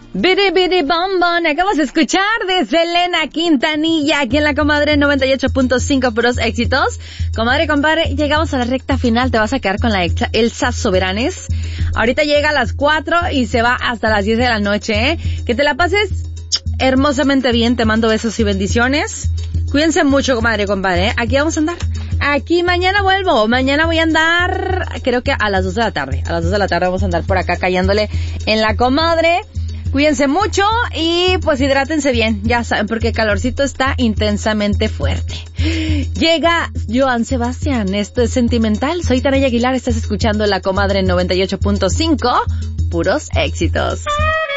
Bidi Bidi Bombón, acabamos de escuchar de Selena Quintanilla, aquí en la Comadre 98.5, puros éxitos. Comadre, compadre, llegamos a la recta final, te vas a quedar con la Elsa Soberanes. Ahorita llega a las 4 y se va hasta las 10 de la noche, ¿eh? Que te la pases hermosamente bien, te mando besos y bendiciones. Cuídense mucho, comadre, compadre, ¿eh? Aquí vamos a andar. Aquí mañana vuelvo, mañana voy a andar, creo que a las 2 de la tarde. A las 2 de la tarde vamos a andar por acá callándole en la Comadre. Cuídense mucho y pues hidrátense bien, ya saben, porque el calorcito está intensamente fuerte. Llega Joan Sebastián, esto es Sentimental. Soy Tania Aguilar, estás escuchando La Comadre 98.5, puros éxitos.